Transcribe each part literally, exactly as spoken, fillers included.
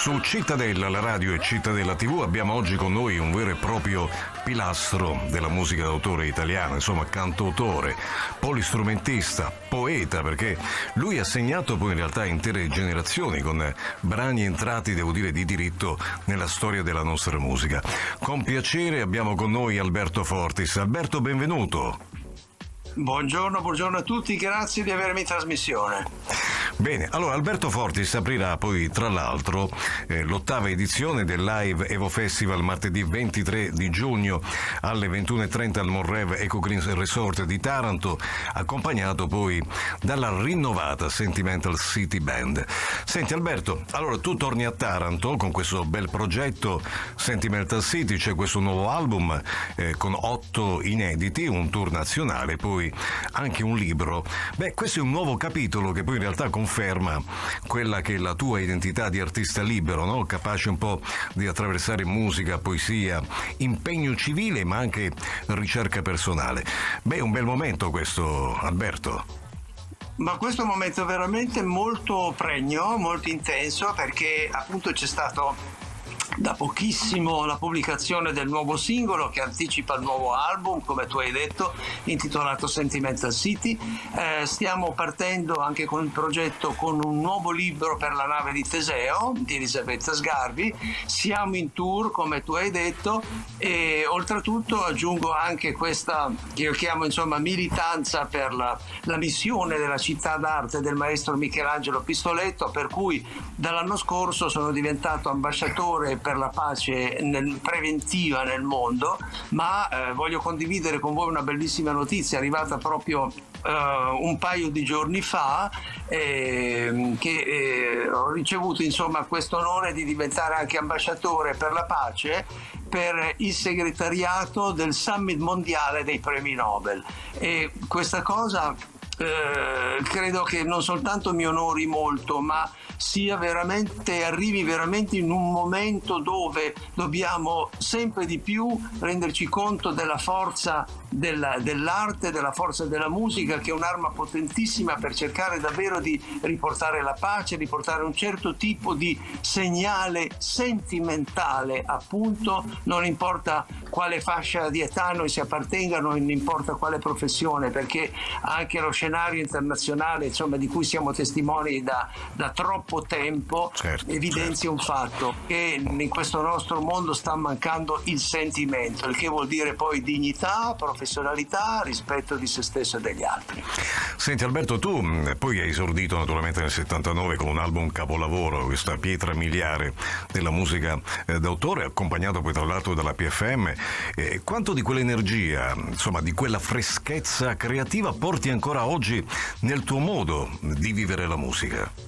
Su Cittadella, la radio e Cittadella tivù, abbiamo oggi con noi un vero e proprio pilastro della musica d'autore italiana, insomma cantautore, polistrumentista, poeta, perché lui ha segnato poi in realtà intere generazioni con brani entrati, devo dire, di diritto nella storia della nostra musica. Con piacere abbiamo con noi Alberto Fortis. Alberto, benvenuto. Buongiorno, buongiorno a tutti, grazie di avermi in trasmissione. Bene, allora Alberto Fortis aprirà poi tra l'altro eh, l'ottava edizione del Live Evo Festival martedì ventitré di giugno alle ventuno e trenta al Monrev Eco Green Resort di Taranto, accompagnato poi dalla rinnovata Sentimental City Band. Senti Alberto, allora tu torni a Taranto con questo bel progetto Sentimental City, c'è questo nuovo album eh, con otto inediti, un tour nazionale, poi anche un libro. Beh, questo è un nuovo capitolo che poi in realtà conferma quella che è la tua identità di artista libero, no? Capace un po' di attraversare musica, poesia, impegno civile ma anche ricerca personale. Beh, un bel momento questo, Alberto. Ma questo è un momento veramente molto pregno, molto intenso, perché appunto c'è stato da pochissimo la pubblicazione del nuovo singolo che anticipa il nuovo album, come tu hai detto, intitolato Sentimental City. Eh, stiamo partendo anche con il progetto con un nuovo libro per la nave di Teseo di Elisabetta Sgarbi. Siamo in tour, come tu hai detto, e oltretutto aggiungo anche questa che io chiamo insomma militanza per la, la missione della città d'arte del maestro Michelangelo Pistoletto, per cui dall'anno scorso sono diventato ambasciatore per la pace nel, preventiva nel mondo, ma eh, voglio condividere con voi una bellissima notizia arrivata proprio eh, un paio di giorni fa, eh, che eh, ho ricevuto insomma questo onore di diventare anche ambasciatore per la pace per il segretariato del Summit mondiale dei premi Nobel, e questa cosa eh, credo che non soltanto mi onori molto, ma sia veramente, arrivi veramente in un momento dove dobbiamo sempre di più renderci conto della forza della, dell'arte, della forza della musica, che è un'arma potentissima per cercare davvero di riportare la pace, riportare un certo tipo di segnale sentimentale, appunto, non importa quale fascia di età noi si appartengano, non importa quale professione, perché anche lo scenario internazionale, insomma, di cui siamo testimoni da, da troppo tempo, certo, evidenzia certo. un fatto, che in questo nostro mondo sta mancando il sentimento, il che vuol dire poi dignità, professionalità, rispetto di se stesso e degli altri. Senti Alberto, tu poi hai esordito naturalmente nel settantanove con un album capolavoro, questa pietra miliare della musica eh, d'autore, accompagnato poi tra l'altro dalla P F M. Eh, quanto di quell'energia, insomma di quella freschezza creativa porti ancora oggi nel tuo modo di vivere la musica?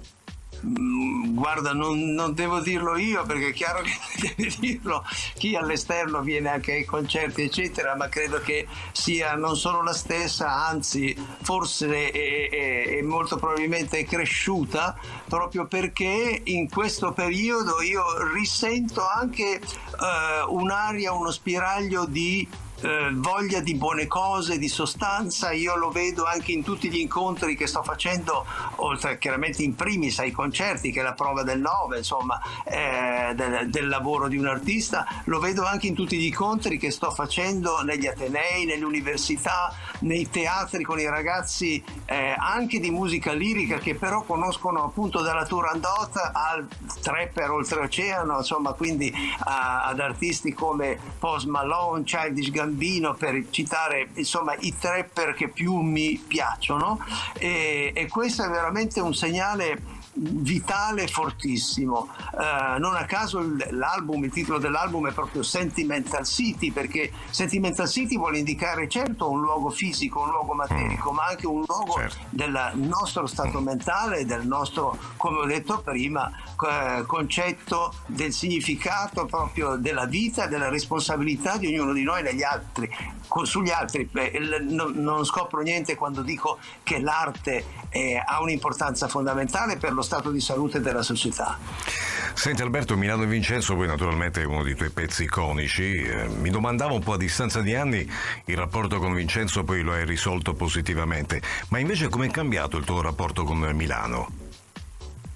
Guarda, non, non devo dirlo io, perché è chiaro che deve dirlo chi all'esterno viene anche ai concerti eccetera, ma credo che sia non solo la stessa, anzi forse è, è, è molto probabilmente cresciuta, proprio perché in questo periodo io risento anche uh, un'aria, uno spiraglio di Eh, voglia di buone cose, di sostanza. Io lo vedo anche in tutti gli incontri che sto facendo, oltre chiaramente in primis ai concerti, che è la prova del nove, insomma, eh, del, del lavoro di un artista. Lo vedo anche in tutti gli incontri che sto facendo negli atenei, nelle università, nei teatri con i ragazzi eh, anche di musica lirica, che però conoscono appunto dalla Turandot al trapper oltreoceano, insomma, quindi a, ad artisti come Post Malone, Childish Gambino, per citare insomma i trapper che più mi piacciono, e, e questo è veramente un segnale vitale fortissimo. Uh, non a caso l'album, il titolo dell'album è proprio Sentimental City, perché Sentimental City vuole indicare certo un luogo fisico, un luogo materico, ma anche un luogo certo. del nostro stato mentale, del nostro, come ho detto prima, eh, concetto del significato proprio della vita, della responsabilità di ognuno di noi negli altri, sugli altri. Eh, non, non scopro niente quando dico che l'arte eh, ha un'importanza fondamentale per lo stato di salute della società. Senti Alberto, Milano e Vincenzo poi naturalmente è uno dei tuoi pezzi iconici. Eh, mi domandavo un po' a distanza di anni, il rapporto con Vincenzo poi lo hai risolto positivamente, ma invece com'è cambiato il tuo rapporto con Milano?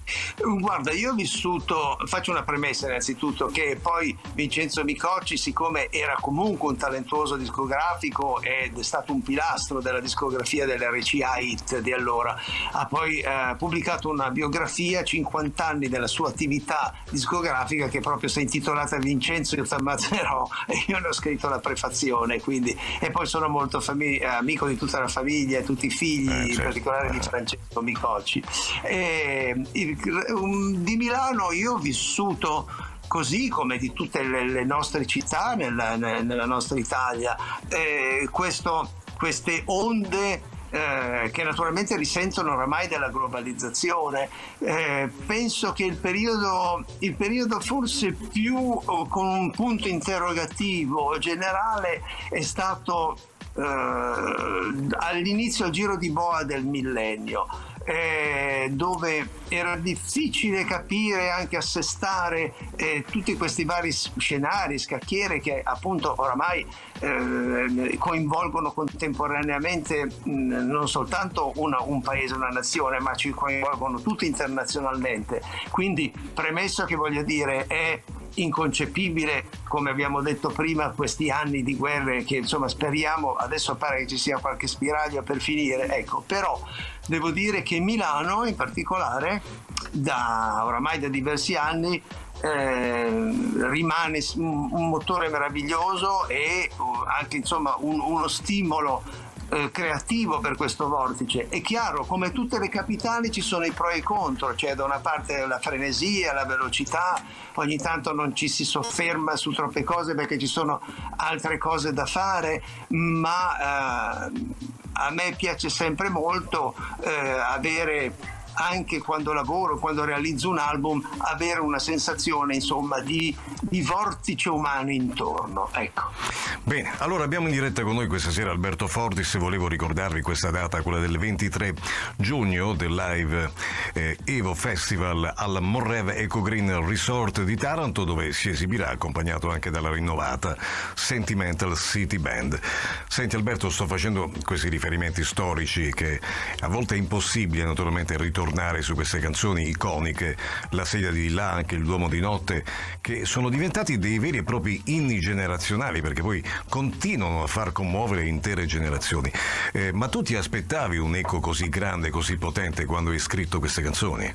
Guarda, io ho vissuto, faccio una premessa innanzitutto, che poi Vincenzo Micocci, siccome era comunque un talentuoso discografico ed è stato un pilastro della discografia dell'R C A Hit di allora, ha poi eh, pubblicato una biografia, cinquanta anni della sua attività discografica, che proprio si è intitolata Vincenzo io t'ammazzerò, e io ne ho scritto la prefazione, quindi, e poi sono molto famig- amico di tutta la famiglia e tutti i figli, eh, certo. In particolare di Francesco Micocci. E, il, di Milano io ho vissuto, così come di tutte le, le nostre città nella, nella nostra Italia, eh, questo, queste onde eh, che naturalmente risentono oramai della globalizzazione. Eh, penso che il periodo, il periodo forse più con un punto interrogativo generale è stato eh, all'inizio il giro di boa del millennio. Eh, dove era difficile capire, anche assestare eh, tutti questi vari scenari, scacchiere che appunto oramai eh, coinvolgono contemporaneamente mh, non soltanto una, un paese, una nazione, ma ci coinvolgono tutti internazionalmente. Quindi, premesso che, voglio dire, è inconcepibile, come abbiamo detto prima, questi anni di guerre che insomma speriamo, adesso pare che ci sia qualche spiraglio per finire, ecco, però devo dire che Milano in particolare da oramai da diversi anni eh, rimane un, un motore meraviglioso e anche insomma un, uno stimolo creativo per questo vortice. È chiaro, come tutte le capitali ci sono i pro e i contro, cioè da una parte la frenesia, la velocità, ogni tanto non ci si sofferma su troppe cose perché ci sono altre cose da fare, ma eh, a me piace sempre molto eh, avere, anche quando lavoro, quando realizzo un album, avere una sensazione insomma di, di vortice umano intorno, ecco. Bene, allora abbiamo in diretta con noi questa sera Alberto Fortis e volevo ricordarvi questa data, quella del ventitré giugno del live eh, Evo Festival al Morrev Eco Green Resort di Taranto, dove si esibirà accompagnato anche dalla rinnovata Sentimental City Band. Senti Alberto, sto facendo questi riferimenti storici che a volte è impossibile naturalmente ritornare su queste canzoni iconiche, La sedia di là, anche Il Duomo di notte, che sono diventati dei veri e propri inni generazionali, perché poi continuano a far commuovere intere generazioni. Eh, ma tu ti aspettavi un eco così grande, così potente quando hai scritto queste canzoni?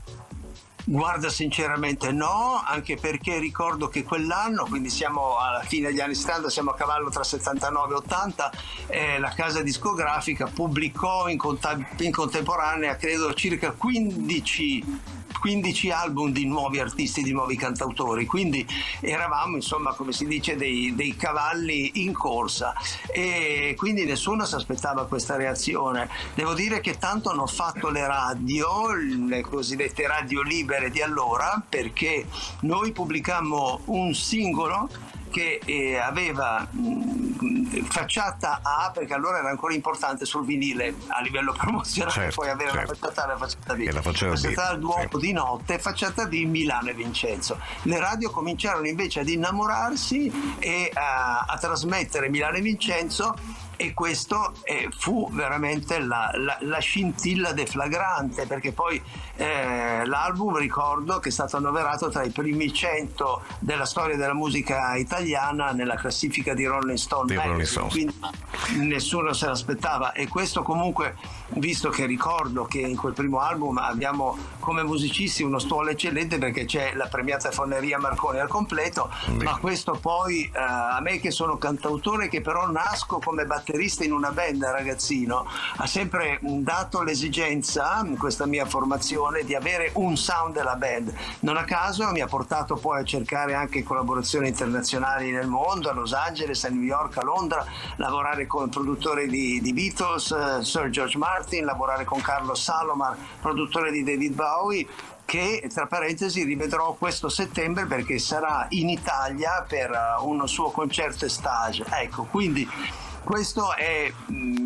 Guarda, sinceramente no, anche perché ricordo che quell'anno, quindi siamo alla fine degli anni settanta, siamo a cavallo tra settantanove e ottanta, eh, la casa discografica pubblicò in, conta- in contemporanea credo circa quindici quindici album di nuovi artisti, di nuovi cantautori, quindi eravamo insomma, come si dice, dei, dei cavalli in corsa, e quindi nessuno si aspettava questa reazione. Devo dire che tanto hanno fatto le radio, le cosiddette radio libere di allora, perché noi pubblicammo un singolo che eh, aveva mh, facciata A, perché allora era ancora importante sul vinile a livello promozionale, certo, poi avere certo. la facciata A e la facciata B, la facciata, facciata al Duomo sì. di notte, facciata di Milano e Vincenzo. Le radio cominciarono invece ad innamorarsi e a, a trasmettere Milano e Vincenzo, e questo eh, fu veramente la, la, la scintilla deflagrante, perché poi eh, l'album, ricordo che è stato annoverato tra i primi cento della storia della musica italiana nella classifica di Rolling Stone, di Rolling Stone. Quindi nessuno se l'aspettava, e questo comunque, visto che ricordo che in quel primo album abbiamo come musicisti uno stuolo eccellente, perché c'è la premiata Foneria Marconi al completo, mm. ma questo poi eh, a me che sono cantautore, che però nasco come batterista in una band da ragazzino, ha sempre dato l'esigenza, in questa mia formazione, di avere un sound della band. Non a caso mi ha portato poi a cercare anche collaborazioni internazionali nel mondo, a Los Angeles, a New York, a Londra, lavorare con il produttore di, di Beatles, uh, Sir George Martin, lavorare con Carlos Salomar, produttore di David Bowie, che tra parentesi rivedrò questo settembre perché sarà in Italia per uh, un suo concerto estage. Ecco, quindi questo è,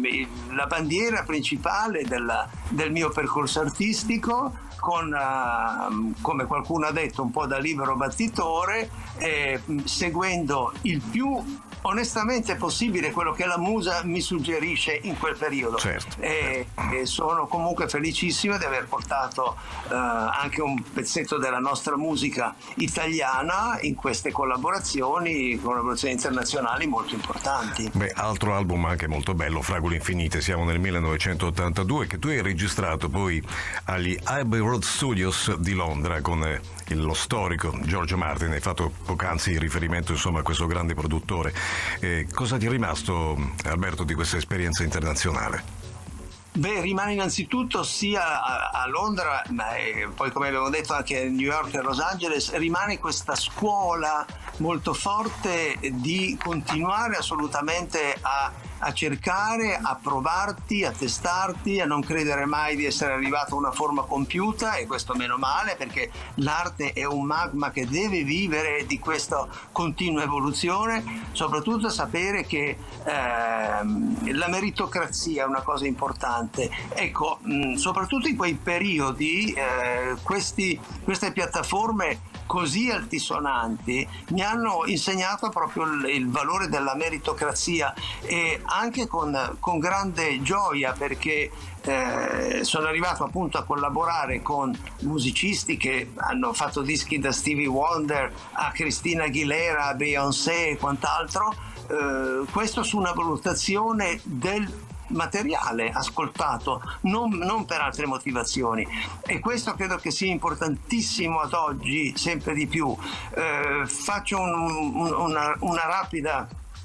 la bandiera principale della, del mio percorso artistico, con, uh, come qualcuno ha detto, un po' da libero battitore, eh, seguendo il più onestamente possibile quello che la musa mi suggerisce in quel periodo. Certo. E, e sono comunque felicissimo di aver portato uh, anche un pezzetto della nostra musica italiana in queste collaborazioni, collaborazioni internazionali molto importanti. Beh, altro album anche molto bello, Fragole Infinite, siamo nel millenovecentottantadue, che tu hai registrato poi agli Abbey Road Studios di Londra con eh, lo storico Giorgio Martin. Hai fatto poc'anzi riferimento insomma a questo grande produttore. Eh, cosa ti è rimasto, Alberto, di questa esperienza internazionale? Beh, rimane innanzitutto sia a, a Londra, ma eh, poi come abbiamo detto anche a New York e Los Angeles, rimane questa scuola molto forte di continuare assolutamente a, a cercare, a provarti, a testarti, a non credere mai di essere arrivato a una forma compiuta, e questo meno male, perché l'arte è un magma che deve vivere di questa continua evoluzione, soprattutto sapere che ehm, la meritocrazia è una cosa importante. Ecco, mh, soprattutto in quei periodi eh, questi, queste piattaforme così altisonanti mi hanno insegnato proprio il, il valore della meritocrazia, e anche con, con grande gioia, perché eh, sono arrivato appunto a collaborare con musicisti che hanno fatto dischi da Stevie Wonder a Christina Aguilera, a Beyoncé e quant'altro, eh, questo su una valutazione del materiale ascoltato, non, non per altre motivazioni, e questo credo che sia importantissimo ad oggi sempre di più. Eh, faccio un, un, una, una rapida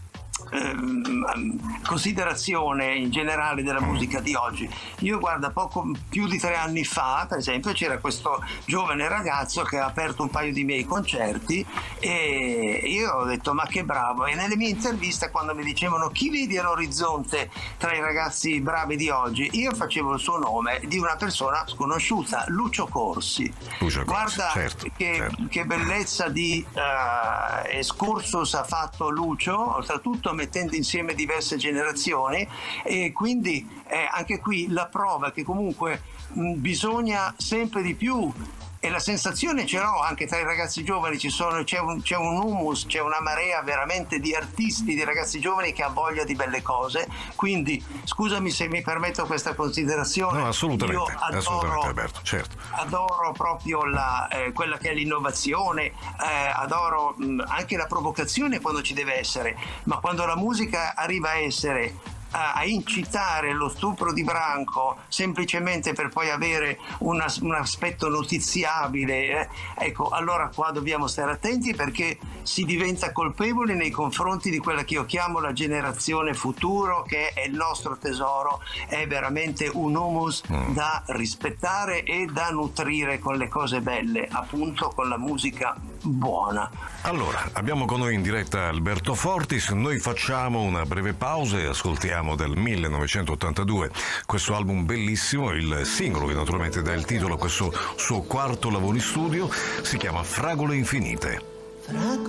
considerazione in generale della musica di oggi. Io guarda, poco più di tre anni fa per esempio c'era questo giovane ragazzo che ha aperto un paio di miei concerti, e io ho detto ma che bravo, e nelle mie interviste quando mi dicevano chi vedi all'orizzonte tra i ragazzi bravi di oggi, io facevo il suo nome di una persona sconosciuta, Lucio Corsi. Lucio Guarda Corsi, certo, che, certo. che bellezza di uh, excursus ha fatto Lucio, oltretutto mettendo insieme diverse generazioni, e quindi eh, anche qui la prova che comunque mh, bisogna sempre di più, e la sensazione ce l'ho anche tra i ragazzi giovani, ci sono, c'è, un, c'è un humus, c'è una marea veramente di artisti, di ragazzi giovani che ha voglia di belle cose, quindi scusami se mi permetto questa considerazione. No, assolutamente, io adoro, assolutamente Alberto, certo. adoro proprio la, eh, quella che è l'innovazione, eh, adoro mh, anche la provocazione quando ci deve essere, ma quando la musica arriva a essere a incitare lo stupro di branco semplicemente per poi avere una, un aspetto notiziabile, eh? Ecco, allora qua dobbiamo stare attenti, perché si diventa colpevoli nei confronti di quella che io chiamo la generazione futuro, che è il nostro tesoro, è veramente un humus mm. da rispettare e da nutrire con le cose belle, appunto con la musica buona. Allora, abbiamo con noi in diretta Alberto Fortis, noi facciamo una breve pausa e ascoltiamo del millenovecentottantadue questo album bellissimo, il singolo che naturalmente dà il titolo a questo suo quarto lavoro in studio, si chiama Fragole Infinite.